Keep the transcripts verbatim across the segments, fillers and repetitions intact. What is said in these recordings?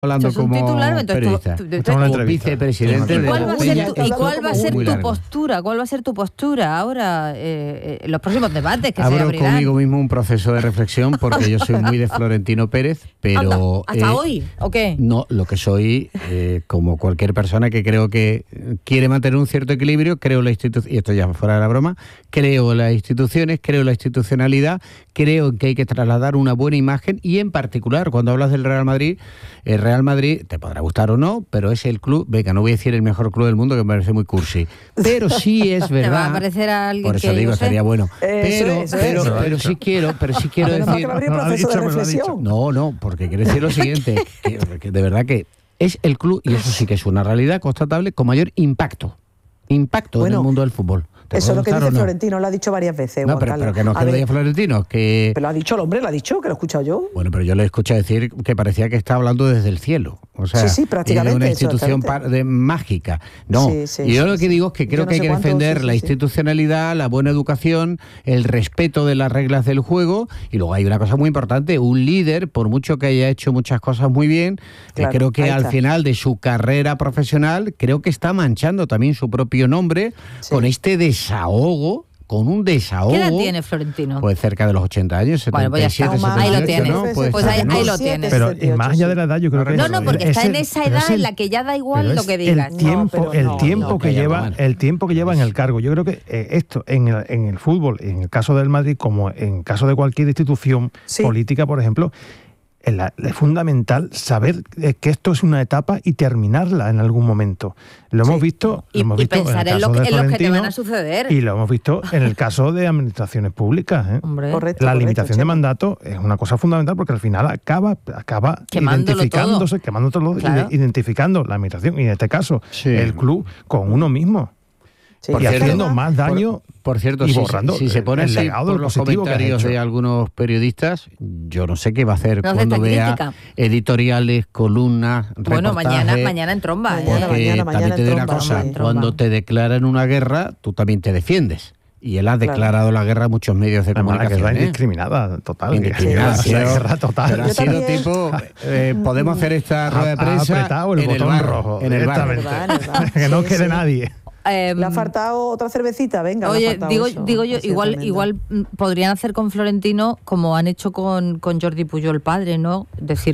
hablando como titular, periodista, tú, tú, tú, como tú, vicepresidente ¿Y cuál de va a ser tu, ¿y cuál va a ser tu largo. postura? ¿Cuál va a ser tu postura ahora eh, en los próximos debates que Abro se abrirán? conmigo mismo un proceso de reflexión porque yo soy muy de Florentino Pérez, pero Anda, ¿hasta eh, hoy o qué? No, lo que soy, eh, como cualquier persona que creo que quiere mantener un cierto equilibrio, creo la institución, y esto ya fuera de la broma, creo las instituciones, creo la institucionalidad, creo que hay que trasladar una buena imagen y en particular cuando hablas del Real Madrid, el Real Madrid te podrá gustar o no, pero es el club, venga, no voy a decir el mejor club del mundo que me parece muy cursi, pero sí es verdad. Te va a parecer a alguien por eso que digo, yo sé. estaría bueno. Eso Pero, es, pero, eso pero es. sí quiero, pero sí quiero Además, decir. que va a abrir proceso de reflexión. No, no, porque quiero decir lo siguiente, que, que de verdad que es el club, y eso sí que es una realidad constatable, con mayor impacto. Impacto Bueno, en el mundo del fútbol. Eso es lo que dice no? Florentino, lo ha dicho varias veces. No, pero, pero que no es que lo diga Florentino, que... Pero lo ha dicho el hombre, lo ha dicho, que lo he escuchado yo. Bueno, pero yo le escuché decir que parecía que está hablando desde el cielo. O sea, sí, sí, prácticamente. de una institución par- de mágica. No, sí, sí, y yo sí, lo que sí. digo es que creo Yo no que hay sé que cuánto, defender sí, sí, la sí. institucionalidad, la buena educación, el respeto de las reglas del juego, y luego hay una cosa muy importante, un líder, por mucho que haya hecho muchas cosas muy bien, Claro, eh, creo que ahí al está. final de su carrera profesional, creo que está manchando también su propio nombre Sí. con este desahogo, con un desahogo. ¿Qué edad tiene Florentino? Pues cerca de los ochenta años, Bueno, pues ya setenta y siete, está. setenta y ocho, Ahí lo tienes. ¿no? Puede Pues ser, ahí- ¿no? ahí lo tienes. Pero y más allá de la edad, yo creo que No, es- no, porque es está en el- esa pero edad es el- en la que ya da igual pero lo es que digas. El tiempo, No, pero el no, tiempo no, que que ya lleva, tomar. el tiempo que lleva en el cargo. Yo creo que eh, esto en el, en el fútbol, en el caso del Madrid, como en caso de cualquier institución Sí. política, por ejemplo, es, la- es fundamental saber eh, que esto es una etapa y terminarla en algún momento. Lo hemos Sí. visto, Y, lo hemos y visto pensar en en, el lo caso que, de en los que te Florentino van a suceder. y lo hemos visto en el caso de administraciones públicas. ¿eh? Hombre. Correcto. La correcto, limitación de Chema. mandato es una cosa fundamental porque al final acaba, acaba Quemándolo identificándose, todo. quemando todo, Claro. identificando la administración y en este caso Sí. el club con uno mismo. Sí. y cierto, haciendo más daño. Por, por cierto, y si, borrando si se pone el así legado por del los positivo que has comentarios hecho. de algunos periodistas, yo no sé qué va a hacer No hace cuando esta vea crítica. editoriales, columnas, Bueno, mañana, reportajes. mañana en tromba. Mañana, ¿eh? Porque mañana, mañana también te digo en una tromba, cosa, hombre, en tromba. cuando te declaran una guerra, tú también te defiendes. Y él ha Claro. declarado la guerra a muchos medios de Además, la guerra comunicación. ¿eh? indiscriminada, total. Indiscriminada, La ha sido- guerra total. Pero ha Yo sido también- tipo, eh, podemos hacer esta rueda de Ha- ha prensa apretado el en botón bar, rojo, en el bar. directamente. Verdad, verdad. que no Sí, quede sí. nadie. Eh, ¿Le ha faltado otra cervecita? Venga, le ha Oye, faltado digo, eso. digo yo, Ha sido igual, tremendo. igual mm, podrían hacer con Florentino como han hecho con, con Jordi Puyol padre, ¿no? Decir,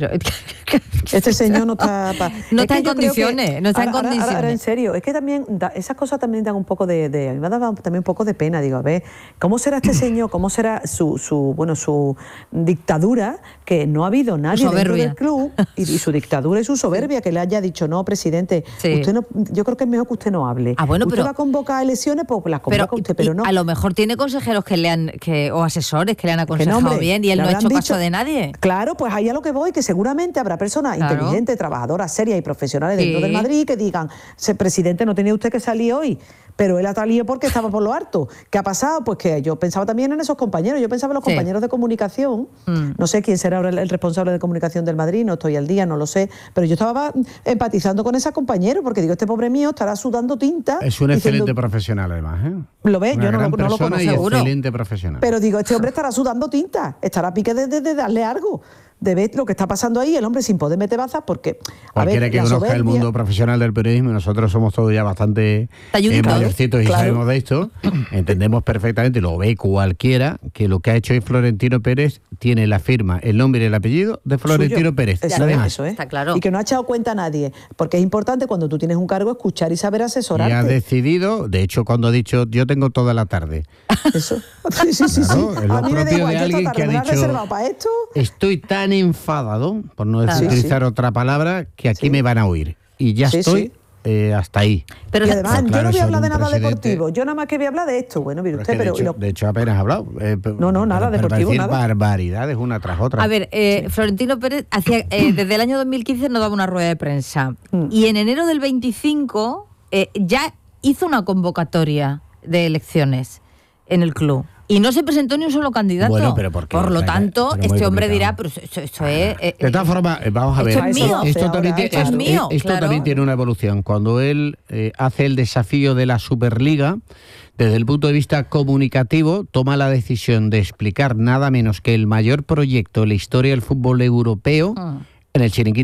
Este señor no está... pa- No Es está que en yo creo que- condiciones, no está en ahora- ahora- condiciones. Ahora, en serio, es que también da- esas cosas también dan un poco de, de... A mí me ha dado también un poco de pena, digo, a ver, ¿cómo será este señor? ¿Cómo será su, su bueno, su dictadura? Que no ha habido nadie dentro soberbia. del club y, y su dictadura y su soberbia que le haya dicho, no, presidente, Sí. usted no, yo creo que es mejor que usted no hable. Ah, bueno, usted pero- va a convocar elecciones, pues las convoca pero usted, y- pero y no. a lo mejor tiene consejeros que le han que o asesores que le han Que aconsejado no, hombre, bien y él le no ha habrán hecho dicho- caso de nadie. Claro, pues ahí a lo que voy, que seguramente habrá personas Claro. inteligentes, trabajadoras, serias y profesionales dentro Sí. del Madrid que digan, "Se- presidente, no tenía usted que salir hoy, pero él ha salido porque estaba por lo harto. ¿Qué ha pasado? Pues que yo pensaba también en esos compañeros, yo pensaba en los Sí. compañeros de comunicación, Mm. no sé quién será ahora el, el responsable de comunicación del Madrid, no estoy al día, no lo sé, pero yo estaba empatizando con ese compañero porque digo, este pobre mío estará sudando tinta. Es un diciendo- excelente profesional, además. ¿eh? Lo ve, Una yo no gran lo- no lo persona conozco, y seguro. excelente profesional. Pero digo, este hombre estará sudando tinta, estará a pique de, de- de darle algo, de ver lo que está pasando ahí, el hombre sin poder meter bazas, porque a Cualquiera ver, que la conozca el soberbia- mundo profesional del periodismo, nosotros somos todos ya bastante eh, Talludicos. mayorcitos y Claro. sabemos de esto, entendemos perfectamente, lo ve cualquiera, que lo que ha hecho hoy Florentino Pérez tiene la firma, el nombre y el apellido de Florentino suyo. Pérez. Eso Nada es, más. eso es. Está claro. Y que no ha echado cuenta a nadie, porque es importante cuando tú tienes un cargo escuchar y saber Y asesorarte. ha decidido, de hecho, cuando ha dicho yo tengo toda la tarde, Eso. Sí, sí, sí, Claro, sí. es lo A mí me da propio igual, de yo esta alguien tarde que ha me la he dicho- reservado para esto. estoy tan enfadado, por no Claro. utilizar Sí, sí. otra palabra, que aquí Sí. me van a oír. Y ya Sí, estoy sí. eh, hasta ahí. Pero y la- además, Pero yo claro, no voy a son hablar de un nada presidente- deportivo, yo nada más que voy a hablar de esto. Bueno, mire Pero, es usted, que de, pero... hecho, lo- de hecho apenas ha hablado. Eh, No, no, nada, pero para deportivo, decir nada. barbaridades una tras otra. A ver, eh, Florentino Pérez hacía, eh, desde el año dos mil quince no daba una rueda de prensa. Mm. Y en enero del veinticinco eh, ya hizo una convocatoria de elecciones en el club. Y no se presentó ni un solo candidato. Bueno, pero ¿por qué? Por lo Pero- tanto, pero muy este hombre complicado. dirá, pero esto, esto es... eh, De todas eh, formas, eh, vamos a ver. esto es mío. Esto, Ahora, también, tiene, esto es esto- mío, esto claro. también tiene una evolución. Cuando él eh, hace el desafío de la Superliga, desde el punto de vista comunicativo, toma la decisión de explicar nada menos que el mayor proyecto en la historia del fútbol europeo Mm. en el Chiringuito.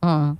Ah.